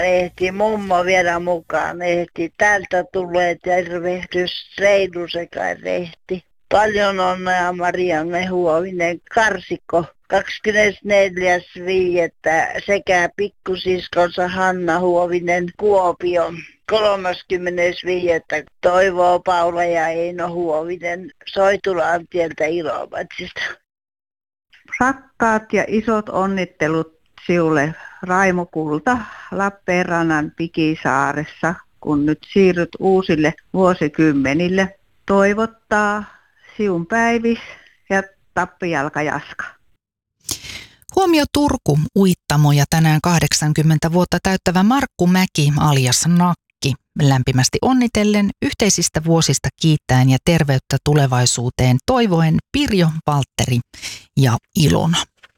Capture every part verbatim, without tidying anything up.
Ehti mummo vielä mukaan. Ehti täältä tulee tervehdys Reilu sekä Rehti. Paljon onnea Marianne Huovinen Karsikko. kahdeskymmenesneljäs viidettä sekä pikkusiskonsa Hanna Huovinen Kuopion. kolmaskymmenes viidettä Toivoo Paula ja Eino Huovinen Soitulaan tieltä Ilomantsista. Rakkaat ja isot onnittelut sinulle Raimo Kulta Lappeenrannan Pikisaaressa, kun nyt siirryt uusille vuosikymmenille. Toivottaa Siun Päivis ja Tappijalka Jaska. Huomio Turku, Uittamo ja tänään kahdeksankymmentä vuotta täyttävä Markku Mäki alias Nakki. Lämpimästi onnitellen, yhteisistä vuosista kiittäen ja terveyttä tulevaisuuteen toivoen Pirjo, Valtteri ja Ilona.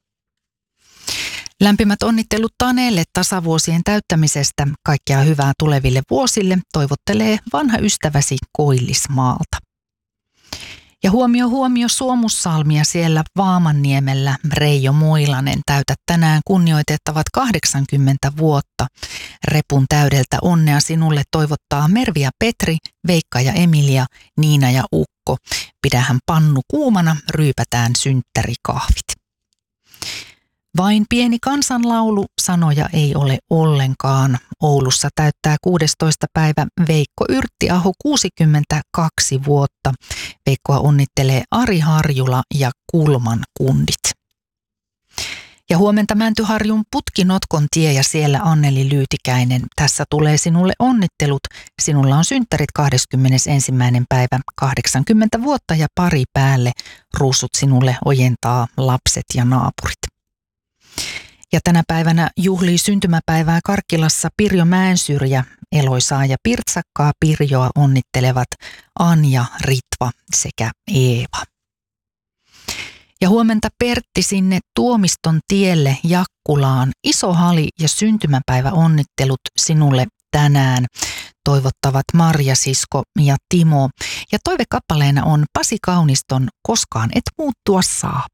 Lämpimät onnittelut Taneelle tasavuosien täyttämisestä. Kaikkea hyvää tuleville vuosille toivottelee vanha ystäväsi Koillismaalta. Ja huomio huomio Suomussalmia siellä Vaamanniemellä. Reijo Moilanen, täytät tänään kunnioitettavat kahdeksankymmentä vuotta. Repun täydeltä onnea sinulle toivottaa Mervi ja Petri, Veikka ja Emilia, Niina ja Ukko. Pidähän pannu kuumana, ryypätään synttärikahvit. Vain pieni kansanlaulu, sanoja ei ole ollenkaan. Oulussa täyttää kuudestoista päivä Veikko Yrttiaho kuusikymmentäkaksi vuotta. Veikkoa onnittelee Ari Harjula ja Kulman kundit. Ja huomenta Mäntyharjun Putkinotkon tie ja siellä Anneli Lyytikäinen. Tässä tulee sinulle onnittelut. Sinulla on synttärit kahdeskymmenesensimmäinen päivä, kahdeksankymmentä vuotta ja pari päälle. Ruusut sinulle ojentaa lapset ja naapurit. Ja tänä päivänä juhlii syntymäpäivää Karkkilassa Pirjo Mäensyrjä, Eloisaa ja pirtsakkaa Pirjoa onnittelevat Anja, Ritva sekä Eeva. Ja huomenta Pertti sinne Tuomiston tielle Jakkulaan. Iso hali ja syntymäpäivä onnittelut sinulle tänään. Toivottavat Marja, sisko ja Timo. Ja toivekappaleena on Pasi Kauniston Koskaan et muuttua saa.